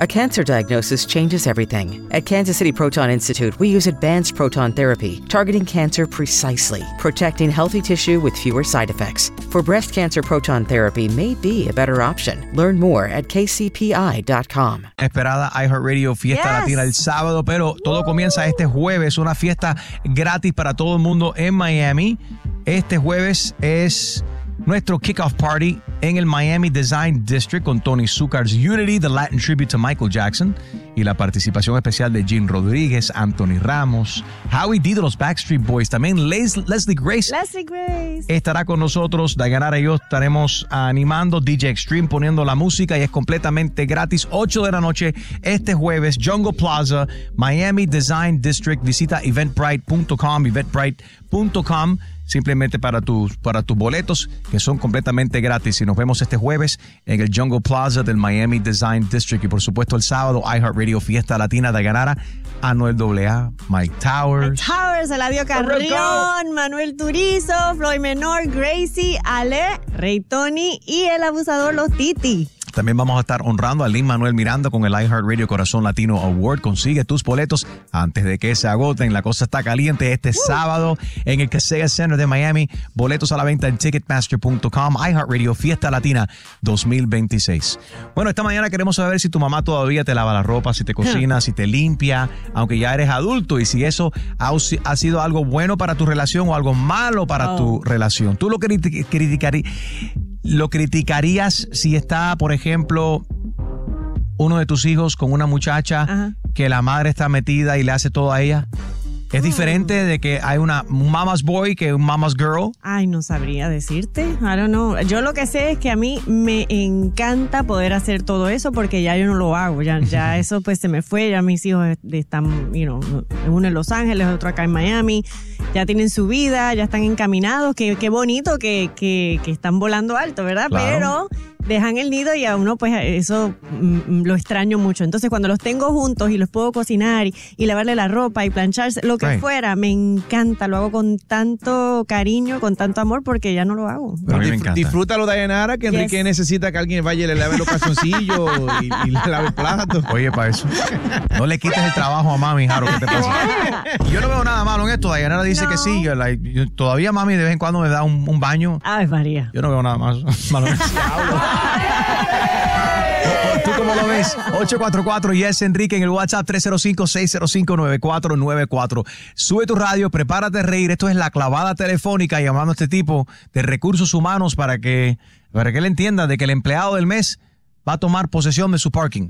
A cancer diagnosis changes everything. At Kansas City Proton Institute, we use advanced proton therapy, targeting cancer precisely, protecting healthy tissue with fewer side effects. For breast cancer, proton therapy may be a better option. Learn more at kcpi.com. Esperada iHeartRadio Fiesta Latina el sábado, pero todo comienza este jueves, una fiesta gratis para todo el mundo en Miami. Este jueves es nuestro kickoff party en el Miami Design District con Tony Zuccar's Unity, the Latin tribute to Michael Jackson, y la participación especial de Gene Rodríguez, Anthony Ramos, Howie D de los Backstreet Boys, también Leslie Grace estará con nosotros. Dayanara y yo estaremos animando, DJ Extreme poniendo la música, y es completamente gratis. 8 de la noche este jueves, Jungle Plaza, Miami Design District. Visita eventbrite.com simplemente para tus boletos, que son completamente gratis. Y nos vemos este jueves en el Jungle Plaza del Miami Design District. Y por supuesto el sábado, iHeartRadio Fiesta Latina. Dayanara, Anuel AA, Mike Towers, Eladio Carrión, Manuel Turizo, Floyd Menor, Gracie, Ale, Rey Tony y el abusador Los Titi. También vamos a estar honrando a Lin-Manuel Miranda con el iHeartRadio Corazón Latino Award. Consigue tus boletos antes de que se agoten. La cosa está caliente este sábado en el Kaseya Center de Miami. Boletos a la venta en Ticketmaster.com. iHeartRadio Fiesta Latina 2026. Bueno, esta mañana queremos saber si tu mamá todavía te lava la ropa, si te cocina, si te limpia, aunque ya eres adulto, y si eso ha sido algo bueno para tu relación o algo malo para tu relación. ¿Tú lo criticarías si está, por ejemplo, uno de tus hijos con una muchacha que la madre está metida y le hace todo a ella? ¿Es diferente de que hay un mama's boy que un mama's girl? Ay, no sabría decirte. I don't know. Yo lo que sé es que a mí me encanta poder hacer todo eso, porque ya yo no lo hago. Ya eso pues se me fue. Ya mis hijos están, uno en Los Ángeles, otro acá en Miami. Ya tienen su vida, ya están encaminados. Qué bonito que están volando alto, ¿verdad? Claro. Pero dejan el nido y a uno pues eso lo extraño mucho. Entonces cuando los tengo juntos y los puedo cocinar y lavarle la ropa y plancharse, lo que fuera, me encanta. Lo hago con tanto cariño, con tanto amor, porque ya no lo hago. A mí me encanta. Disfrútalo, Dayanara, que Enrique necesita que alguien vaya y le lave los calzoncillos y le lave el plato. Oye, para eso. No le quites el trabajo a mami, Jaro, ¿qué te pasa? Yo no veo nada malo en esto. Dayanara dice que sí. Todavía mami de vez en cuando me da un baño. Ay, María. Yo no veo nada malo en eso. ¿Tú cómo lo ves? 844 Yes Enrique en el WhatsApp 305-605-9494. Sube tu radio, prepárate a reír. Esto es La Clavada Telefónica, llamando a este tipo de recursos humanos para que él entienda de que el empleado del mes va a tomar posesión de su parking.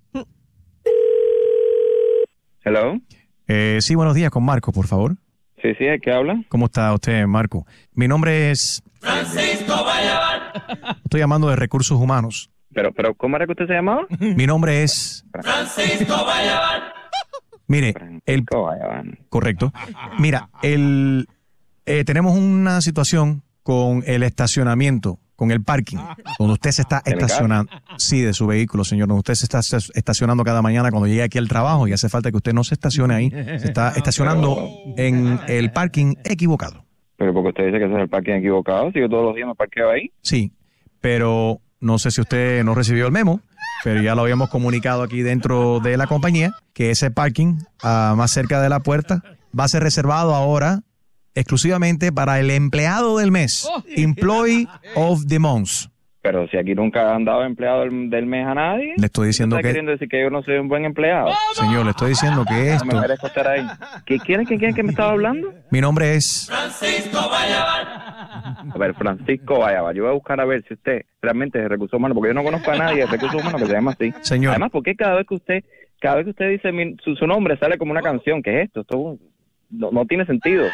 Hello. Sí, buenos días, con Marco, por favor. Sí, ¿de qué habla? ¿Cómo está usted, Marco? Mi nombre es Francisco Bayabal. Estoy llamando de recursos humanos. Pero, ¿cómo era que usted se llamaba? Mi nombre es Francisco Bayabal. Mire, correcto. Mira, tenemos una situación con el estacionamiento, con el parking, donde usted se está estacionando. Sí, de su vehículo, señor. Donde usted se está estacionando cada mañana cuando llegue aquí al trabajo, y hace falta que usted no se estacione ahí. Se está estacionando en el parking equivocado. Pero porque usted dice que ese es el parking equivocado, si yo todos los días me parqueo ahí. Sí, pero no sé si usted no recibió el memo, pero ya lo habíamos comunicado aquí dentro de la compañía, que ese parking más cerca de la puerta va a ser reservado ahora exclusivamente para el empleado del mes, Employee of the Month. Pero si aquí nunca han dado empleado del mes a nadie. Le estoy diciendo ¿Está queriendo decir que yo no soy un buen empleado? Señor, le estoy diciendo que esto... No me merezco estar ahí. ¿Quién que me estaba hablando? Mi nombre es... Francisco Bayabal. A ver, Francisco Bayabal. Yo voy a buscar a ver si usted realmente es de recursos humanos, porque yo no conozco a nadie de recursos humanos que se llama así. Señor. Además, ¿por qué cada vez que usted dice su nombre sale como una canción? ¿Qué es esto? Esto no tiene sentido.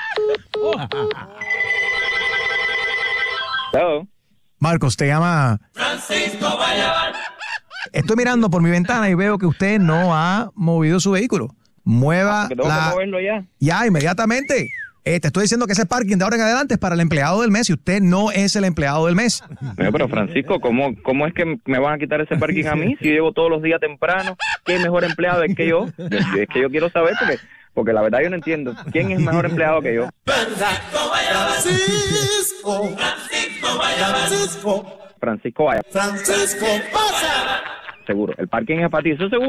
Hello. Marcos, te llama... Francisco Bayabal. Estoy mirando por mi ventana y veo que usted no ha movido su vehículo. Mueva tengo que moverlo ya. Ya, inmediatamente. Te estoy diciendo que ese parking de ahora en adelante es para el empleado del mes y usted no es el empleado del mes. Pero Francisco, ¿cómo es que me van a quitar ese parking a mí si yo llego todos los días temprano? ¿Qué mejor empleado es que yo? Es que yo quiero saber porque la verdad yo no entiendo. ¿Quién es mejor empleado que yo? Francisco Bayabal. Francisco Bayabal. Francisco pasa. Seguro. El parking es para ti, eso seguro.